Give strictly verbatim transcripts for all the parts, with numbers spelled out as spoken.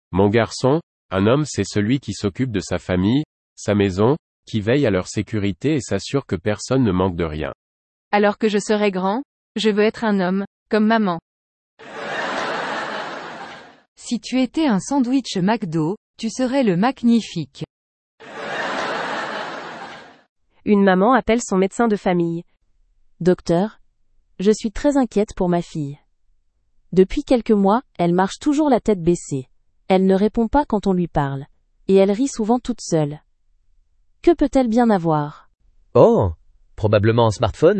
Mon garçon, un homme c'est celui qui s'occupe de sa famille, sa maison, qui veille à leur sécurité et s'assure que personne ne manque de rien. Alors que je serai grand, je veux être un homme, comme maman. Si tu étais un sandwich McDo, tu serais le magnifique. Une maman appelle son médecin de famille. Docteur, je suis très inquiète pour ma fille. Depuis quelques mois, elle marche toujours la tête baissée. Elle ne répond pas quand on lui parle. Et elle rit souvent toute seule. Que peut-elle bien avoir? Oh, probablement un smartphone.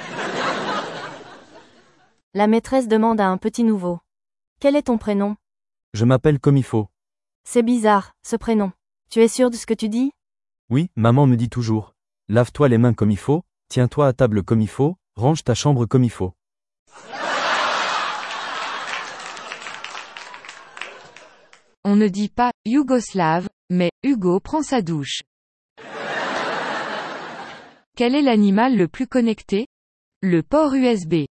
La maîtresse demande à un petit nouveau. Quel est ton prénom? Je m'appelle comme il faut. C'est bizarre, ce prénom. Tu es sûr de ce que tu dis? Oui, maman me dit toujours. Lave-toi les mains comme il faut, tiens-toi à table comme il faut, range ta chambre comme il faut. On ne dit pas « Yougoslave », mais « Hugo prend sa douche ». Quel est l'animal le plus connecté? Le port U S B.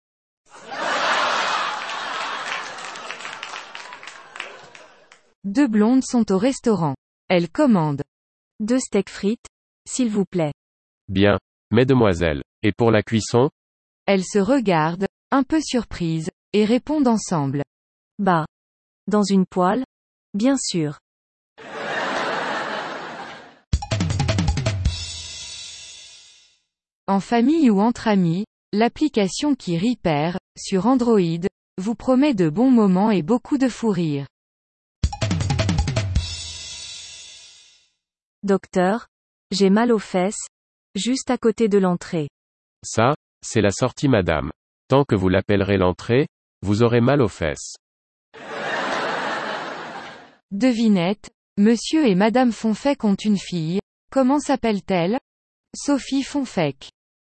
Deux blondes sont au restaurant. Elles commandent Deux steaks frites, s'il vous plaît. Bien, mesdemoiselles. Et pour la cuisson? Elles se regardent, un peu surprises, et répondent ensemble. Bah. Dans une poêle? Bien sûr. En famille ou entre amis, l'application qui rit perd, sur Android, vous promet de bons moments et beaucoup de fou rire. Docteur, j'ai mal aux fesses, juste à côté de l'entrée. Ça, c'est la sortie madame. Tant que vous l'appellerez l'entrée, vous aurez mal aux fesses. Devinette, monsieur et madame Fonfec ont une fille, comment s'appelle-t-elle? Sophie Fonfec.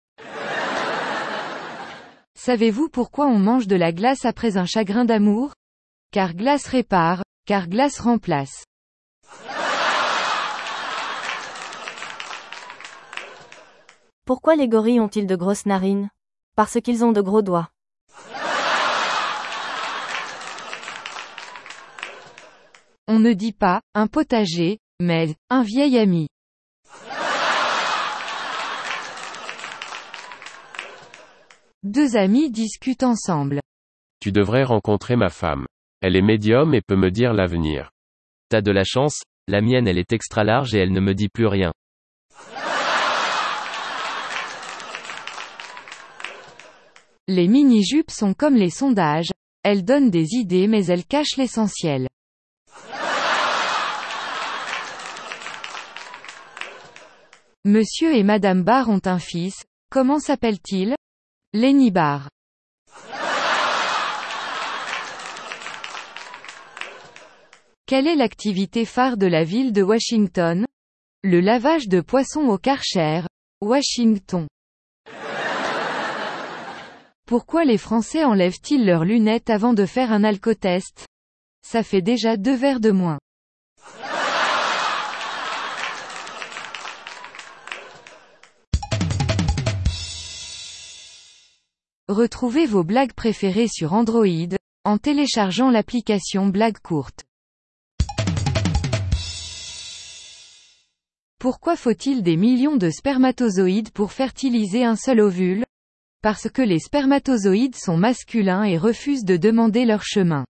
Savez-vous pourquoi on mange de la glace après un chagrin d'amour? Car glace répare, car glace remplace. Pourquoi les gorilles ont-ils de grosses narines? Parce qu'ils ont de gros doigts. On ne dit pas « un potager », mais « un vieil ami ». Deux amis discutent ensemble. Tu devrais rencontrer ma femme. Elle est médium et peut me dire l'avenir. T'as de la chance, la mienne elle est extra large et elle ne me dit plus rien. Les mini-jupes sont comme les sondages, elles donnent des idées mais elles cachent l'essentiel. Monsieur et Madame Barr ont un fils, comment s'appelle-t-il? Lenny Barr. Quelle est l'activité phare de la ville de Washington? Le lavage de poissons au Karcher, Washington. Pourquoi les Français enlèvent-ils leurs lunettes avant de faire un alcotest? Ça fait déjà deux verres de moins. Retrouvez vos blagues préférées sur Android, en téléchargeant l'application Blagues courtes. Pourquoi faut-il des millions de spermatozoïdes pour fertiliser un seul ovule? Parce que les spermatozoïdes sont masculins et refusent de demander leur chemin.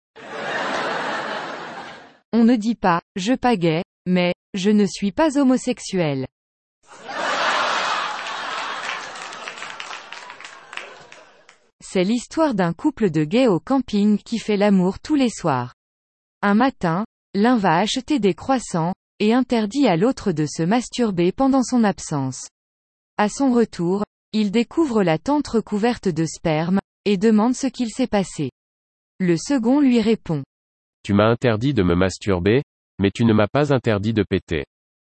On ne dit pas « je pagaie », mais « je ne suis pas homosexuel ». C'est l'histoire d'un couple de gays au camping qui fait l'amour tous les soirs. Un matin, l'un va acheter des croissants, et interdit à l'autre de se masturber pendant son absence. À son retour, il découvre la tente recouverte de sperme, et demande ce qu'il s'est passé. Le second lui répond. Tu m'as interdit de me masturber, mais tu ne m'as pas interdit de péter.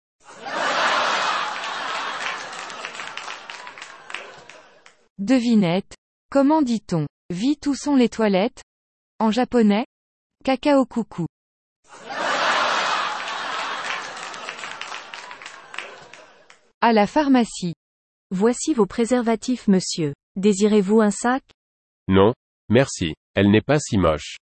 Devinette. Comment dit-on « vite où sont les toilettes » en japonais? Kakao coucou. À la pharmacie. Voici vos préservatifs monsieur. Désirez-vous un sac? Non, merci. Elle n'est pas si moche.